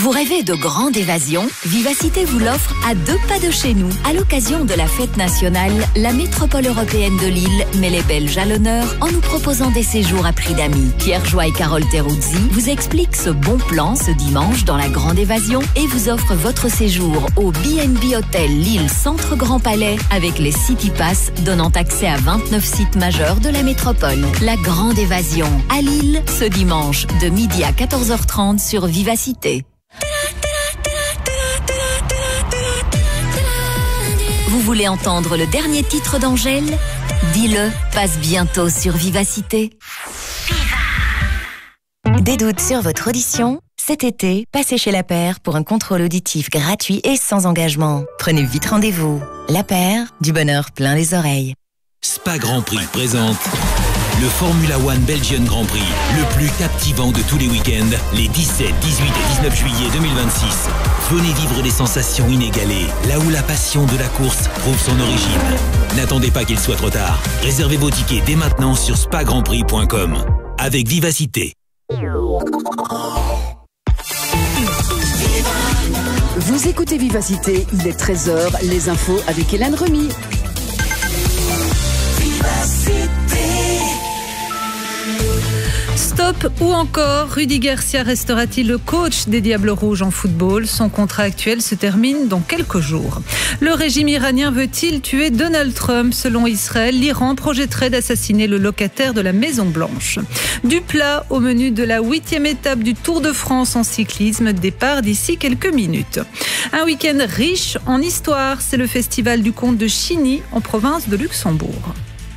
Vous rêvez de grande évasion? Vivacité vous l'offre à 2 pas de chez nous. À l'occasion de la fête nationale, la métropole européenne de Lille met les Belges à l'honneur en nous proposant des séjours à prix d'amis. Pierre Joie et Carole Teruzzi vous expliquent ce bon plan ce dimanche dans la grande évasion et vous offrent votre séjour au B&B Hotel Lille Centre Grand Palais avec les City Pass donnant accès à 29 sites majeurs de la métropole. La grande évasion à Lille ce dimanche de midi à 14h30 sur Vivacité. Vous voulez entendre le dernier titre d'Angèle? Dis-le, passe bientôt sur Vivacité. Des doutes sur votre audition? Cet été, passez chez La Paire pour un contrôle auditif gratuit et sans engagement. Prenez vite rendez-vous. La Paire, du bonheur plein les oreilles. Spa Grand Prix présente le Formula One Belgian Grand Prix, le plus captivant de tous les week-ends, les 17, 18 et 19 juillet 2026. Venez vivre des sensations inégalées, là où la passion de la course trouve son origine. N'attendez pas qu'il soit trop tard. Réservez vos tickets dès maintenant sur spagrandprix.com. Avec Vivacité. Vous écoutez Vivacité, il est 13h, les infos avec Hélène Remy. Stop ou encore, Rudy Garcia restera-t-il le coach des Diables Rouges en football? Son contrat actuel se termine dans quelques jours. Le régime iranien veut-il tuer Donald Trump? Selon Israël, l'Iran projetterait d'assassiner le locataire de la Maison-Blanche. Du plat au menu de la 8e étape du Tour de France en cyclisme, départ d'ici quelques minutes. Un week-end riche en histoire, c'est le festival du conte de Chigny en province de Luxembourg.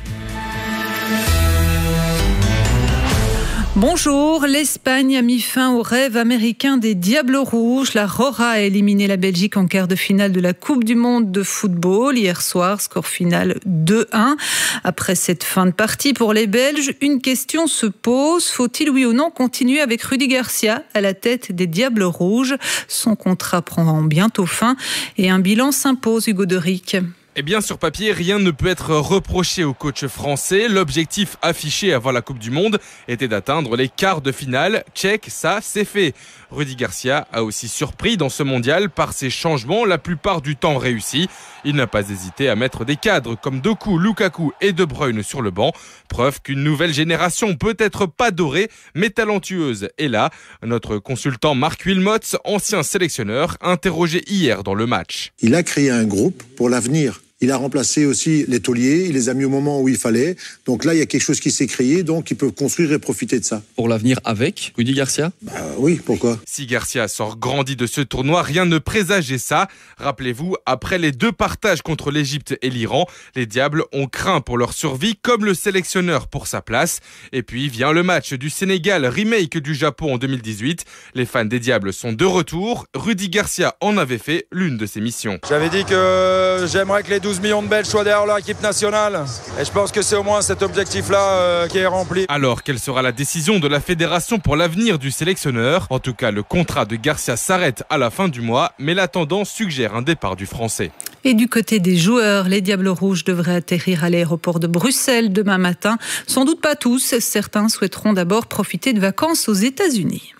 Bonjour, l'Espagne a mis fin au rêve américain des Diables Rouges. La Rora a éliminé la Belgique en quart de finale de la Coupe du Monde de football. Hier soir, score final 2-1. Après cette fin de partie pour les Belges, une question se pose. Faut-il oui ou non continuer avec Rudy Garcia à la tête des Diables Rouges? Son contrat prend bientôt fin et un bilan s'impose, Hugo Derick. Eh bien, sur papier, rien ne peut être reproché au coach français. L'objectif affiché avant la Coupe du Monde était d'atteindre les quarts de finale. Check, ça, c'est fait. Rudy Garcia a aussi surpris dans ce mondial par ses changements, la plupart du temps réussis. Il n'a pas hésité à mettre des cadres comme Doku, Lukaku et De Bruyne sur le banc. Preuve qu'une nouvelle génération peut-être pas dorée, mais talentueuse. Et là, notre consultant Marc Wilmots, ancien sélectionneur, interrogé hier dans le match. Il a créé un groupe pour l'avenir. Il a remplacé aussi les tauliers, il les a mis au moment où il fallait. Donc là, il y a quelque chose qui s'est créé, donc ils peuvent construire et profiter de ça. Pour l'avenir avec Rudy Garcia ? Oui, pourquoi ? Si Garcia sort grandi de ce tournoi, rien ne présageait ça. Rappelez-vous, après les 2 partages contre l'Égypte et l'Iran, les Diables ont craint pour leur survie, comme le sélectionneur pour sa place. Et puis vient le match du Sénégal, remake du Japon en 2018. Les fans des Diables sont de retour. Rudy Garcia en avait fait l'une de ses missions. J'avais dit que j'aimerais que les 12 millions de Belges soient derrière leur équipe nationale. Et je pense que c'est au moins cet objectif-là qui est rempli. Alors, quelle sera la décision de la fédération pour l'avenir du sélectionneur? En tout cas, le contrat de Garcia s'arrête à la fin du mois, mais la tendance suggère un départ du Français. Et du côté des joueurs, les Diables Rouges devraient atterrir à l'aéroport de Bruxelles demain matin. Sans doute pas tous, certains souhaiteront d'abord profiter de vacances aux États-Unis.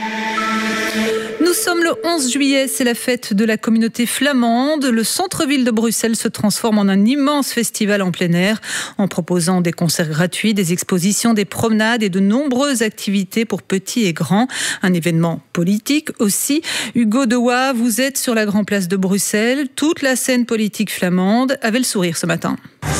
Nous sommes le 11 juillet, c'est la fête de la communauté flamande. Le centre-ville de Bruxelles se transforme en un immense festival en plein air en proposant des concerts gratuits, des expositions, des promenades et de nombreuses activités pour petits et grands. Un événement politique aussi. Hugo Dewa, vous êtes sur la Grand Place de Bruxelles. Toute la scène politique flamande avait le sourire ce matin.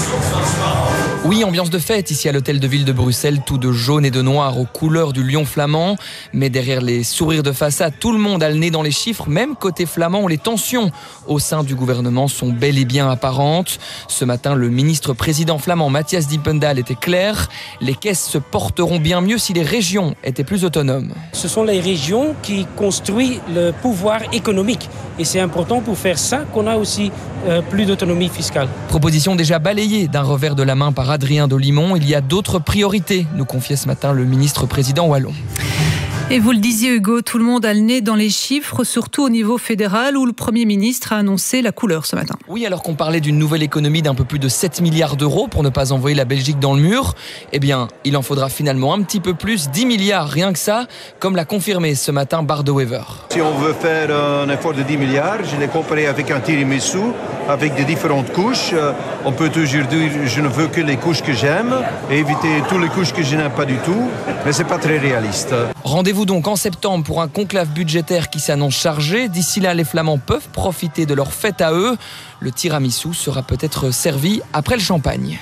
Oui, ambiance de fête ici à l'hôtel de ville de Bruxelles, tout de jaune et de noir aux couleurs du lion flamand. Mais derrière les sourires de façade, tout le monde a le nez dans les chiffres, même côté flamand où les tensions au sein du gouvernement sont bel et bien apparentes. Ce matin, le ministre-président flamand Matthias Dippendal était clair. Les caisses se porteront bien mieux si les régions étaient plus autonomes. Ce sont les régions qui construisent le pouvoir économique. Et c'est important pour faire ça qu'on a aussi plus d'autonomie fiscale. Proposition déjà balayée d'un revers de la main par Adrien Dolimon. Il y a d'autres priorités, nous confiait ce matin le ministre-président wallon. Et vous le disiez Hugo, tout le monde a le nez dans les chiffres, surtout au niveau fédéral où le Premier ministre a annoncé la couleur ce matin. Oui, alors qu'on parlait d'une nouvelle économie d'un peu plus de 7 milliards d'euros pour ne pas envoyer la Belgique dans le mur, eh bien, il en faudra finalement un petit peu plus, 10 milliards, rien que ça, comme l'a confirmé ce matin Bart De Wever. Si on veut faire un effort de 10 milliards, je l'ai comparé avec un tiramisu, avec des différentes couches. On peut toujours dire, je ne veux que les couches que j'aime, et éviter toutes les couches que je n'aime pas du tout, mais c'est pas très réaliste. Rendez-vous donc en septembre pour un conclave budgétaire qui s'annonce chargé. D'ici là, les Flamands peuvent profiter de leur fête à eux. Le tiramisu sera peut-être servi après le champagne.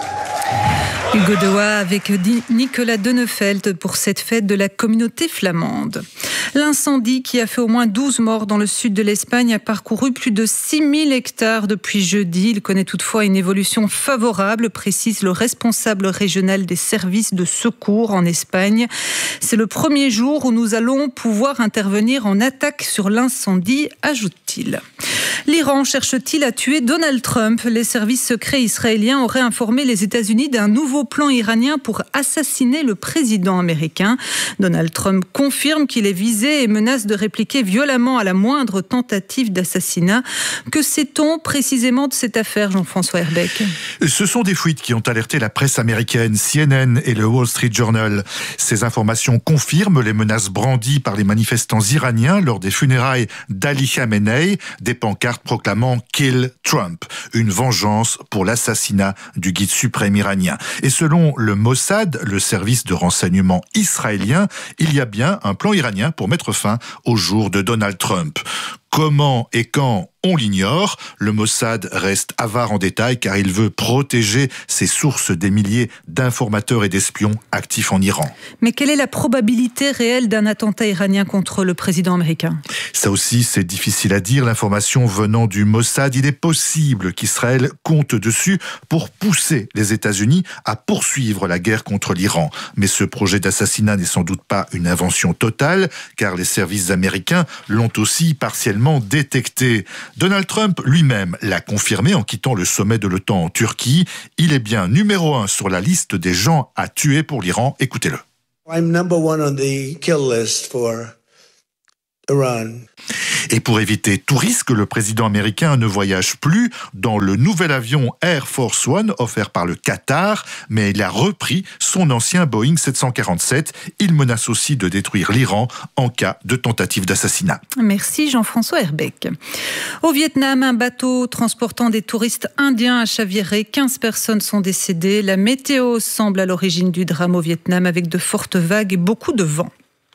Hugo Dewa avec Nicolas Denefeld pour cette fête de la communauté flamande. L'incendie qui a fait au moins 12 morts dans le sud de l'Espagne a parcouru plus de 6000 hectares depuis jeudi. Il connaît toutefois une évolution favorable, précise le responsable régional des services de secours en Espagne. C'est le premier jour où nous allons pouvoir intervenir en attaque sur l'incendie, ajoute-t-il. L'Iran cherche-t-il à tuer Donald Trump ? Les services secrets israéliens auraient informé les États-Unis d'un nouveau plan iranien pour assassiner le président américain. Donald Trump confirme qu'il est visé et menace de répliquer violemment à la moindre tentative d'assassinat. Que sait-on précisément de cette affaire, Jean-François Herbeck ? Ce sont des fuites qui ont alerté la presse américaine, CNN et le Wall Street Journal. Ces informations confirment les menaces brandies par les manifestants iraniens lors des funérailles d'Ali Khamenei, des pancartes proclamant « Kill Trump », une vengeance pour l'assassinat du guide suprême iranien. Et selon le Mossad, le service de renseignement israélien, il y a bien un plan iranien pour mettre fin au jour de Donald Trump. Comment et quand, on l'ignore. Le Mossad reste avare en détail car il veut protéger ses sources des milliers d'informateurs et d'espions actifs en Iran. Mais quelle est la probabilité réelle d'un attentat iranien contre le président américain ? Ça aussi, c'est difficile à dire. L'information venant du Mossad, il est possible qu'Israël compte dessus pour pousser les États-Unis à poursuivre la guerre contre l'Iran. Mais ce projet d'assassinat n'est sans doute pas une invention totale car les services américains l'ont aussi partiellement détecté. Donald Trump lui-même l'a confirmé en quittant le sommet de l'OTAN en Turquie. Il est bien numéro 1 sur la liste des gens à tuer pour l'Iran. Écoutez-le. I'm number 1 on the kill list for Iran. Et pour éviter tout risque, le président américain ne voyage plus dans le nouvel avion Air Force One offert par le Qatar, mais il a repris son ancien Boeing 747. Il menace aussi de détruire l'Iran en cas de tentative d'assassinat. Merci Jean-François Herbeck. Au Vietnam, un bateau transportant des touristes indiens a chaviré. 15 personnes sont décédées. La météo semble à l'origine du drame au Vietnam avec de fortes vagues et beaucoup de vent.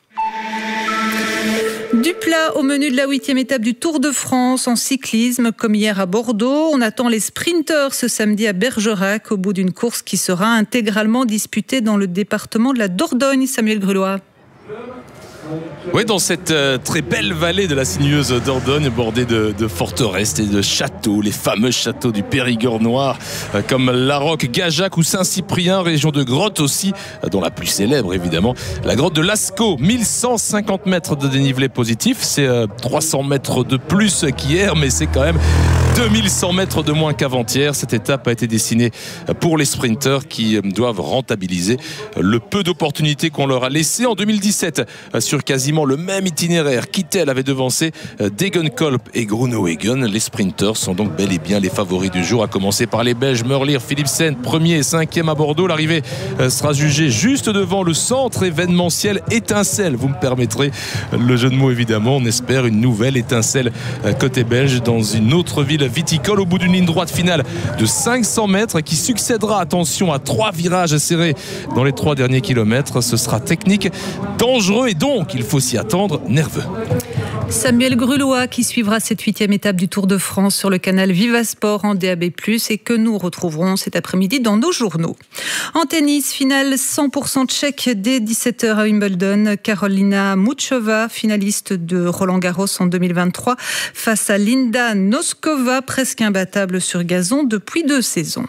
Du plat au menu de la 8e étape du Tour de France en cyclisme, comme hier à Bordeaux. On attend les sprinteurs ce samedi à Bergerac, au bout d'une course qui sera intégralement disputée dans le département de la Dordogne. Samuel Grulois. Oui, dans cette très belle vallée de la sinueuse Dordogne, bordée de forteresses et de châteaux, les fameux châteaux du Périgord noir, comme La Roque, Gajac ou Saint-Cyprien, région de grottes aussi, dont la plus célèbre évidemment, la grotte de Lascaux, 1150 mètres de dénivelé positif, c'est 300 mètres de plus qu'hier, mais c'est quand même 2100 mètres de moins qu'avant-hier. Cette étape a été dessinée pour les sprinteurs qui doivent rentabiliser le peu d'opportunités qu'on leur a laissé en 2017 sur quasiment le même itinéraire. Kittel avait devancé Degenkolb et Groenewegen. Les sprinteurs sont donc bel et bien les favoris du jour, à commencer par les Belges Merlier, Philipsen, 1er et 5e à Bordeaux. L'arrivée sera jugée juste devant le centre événementiel Étincelle. Vous me permettrez le jeu de mots évidemment. On espère une nouvelle étincelle côté belge dans une autre ville viticole, au bout d'une ligne droite finale de 500 mètres qui succédera, attention, à 3 virages serrés dans les 3 derniers kilomètres. Ce sera technique, dangereux et donc il faut s'y attendre, nerveux. Samuel Grulois qui suivra cette 8e étape du Tour de France sur le canal Vivasport en DAB+, et que nous retrouverons cet après-midi dans nos journaux. En tennis, finale 100% tchèque dès 17h à Wimbledon. Karolina Muchova, finaliste de Roland-Garros en 2023, face à Linda Noskova, presque imbattable sur gazon depuis 2 saisons.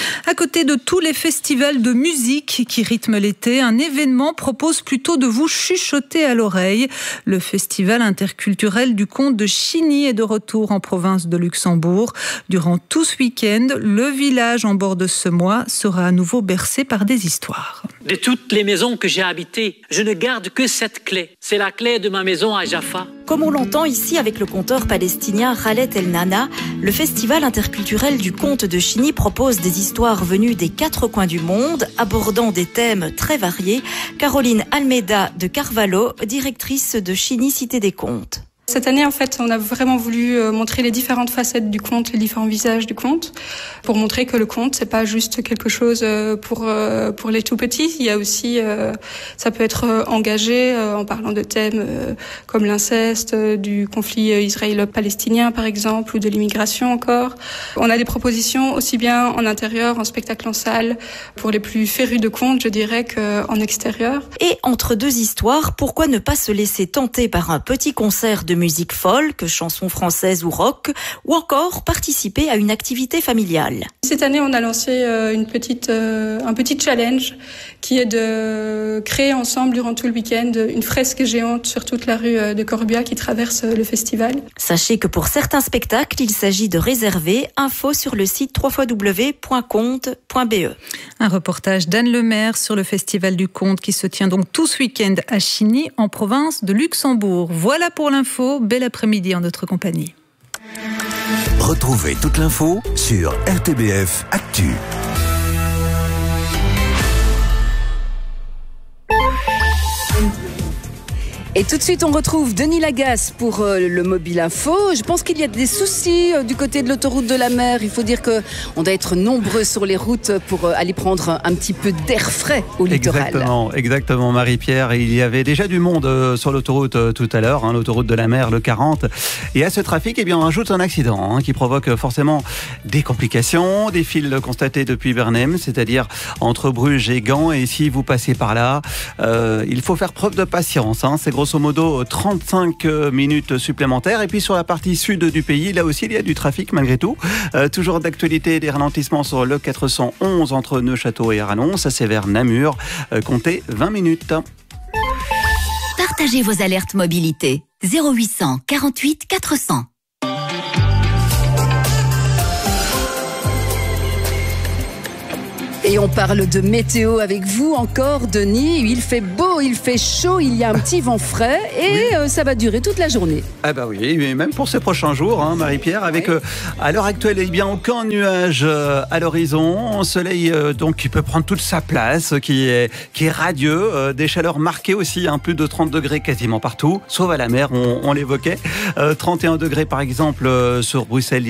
À côté de tous les festivals de musique qui rythment l'été, un événement propose plutôt de vous chuchoter à l'oreille. Le festival interculturel du conte de Chigny est de retour en province de Luxembourg. Durant tout ce week-end, le village en bord de Semois sera à nouveau bercé par des histoires. De toutes les maisons que j'ai habitées, je ne garde que cette clé. C'est la clé de ma maison à Jaffa. Comme on l'entend ici avec le conteur palestinien Khaled El Nana, le festival interculturel du conte de Chigny propose des histoires venues des 4 coins du monde, abordant des thèmes très variés. Caroline Almeida de Carvalho, directrice de Chigny Cité des Contes. Cette année, en fait, on a vraiment voulu montrer les différentes facettes du conte, les différents visages du conte, pour montrer que le conte, c'est pas juste quelque chose pour les tout petits. Il y a aussi, ça peut être engagé en parlant de thèmes comme l'inceste, du conflit israélo-palestinien, par exemple, ou de l'immigration encore. On a des propositions aussi bien en intérieur, en spectacle en salle, pour les plus férus de conte, je dirais, qu'en extérieur. Et entre deux histoires, pourquoi ne pas se laisser tenter par un petit concert de musique folk, chansons françaises ou rock, ou encore participer à une activité familiale. Cette année, on a lancé un petit challenge qui est de créer ensemble durant tout le week-end une fresque géante sur toute la rue de Corbia qui traverse le festival. Sachez que pour certains spectacles, il s'agit de réserver. Info sur le site www.conte.be. Un reportage d'Anne Lemaire sur le festival du conte qui se tient donc tout ce week-end à Chigny, en province de Luxembourg. Voilà pour l'info. Bel après-midi en notre compagnie. Retrouvez toute l'info sur RTBF Actu. Et tout de suite, on retrouve Denis Lagasse pour le Mobile Info. Je pense qu'il y a des soucis du côté de l'autoroute de la mer. Il faut dire qu'on doit être nombreux sur les routes pour aller prendre un petit peu d'air frais au littoral. Exactement, Marie-Pierre. Il y avait déjà du monde sur l'autoroute tout à l'heure, l'autoroute de la mer, le 40. Et à ce trafic, on ajoute un accident qui provoque forcément des complications, des files constatées depuis Bernheim, c'est-à-dire entre Bruges et Gand. Et si vous passez par là, il faut faire preuve de patience. C'est grosso modo 35 minutes supplémentaires. Et puis sur la partie sud du pays, là aussi il y a du trafic malgré tout. Toujours d'actualité, des ralentissements sur le 411 entre Neufchâteau et Arlon. Ça c'est vers Namur. Comptez 20 minutes. Partagez vos alertes mobilité. 0800 48 400. Et on parle de météo avec vous encore, Denis. Il fait beau, il fait chaud, il y a un petit vent frais et ça va durer toute la journée. Ah bah oui, mais même pour ces prochains jours, Marie-Pierre, avec à l'heure actuelle, aucun nuage à l'horizon. Un soleil donc qui peut prendre toute sa place, qui est radieux. Des chaleurs marquées aussi, plus de 30 degrés quasiment partout, sauf à la mer, on l'évoquait. 31 degrés par exemple sur Bruxelles.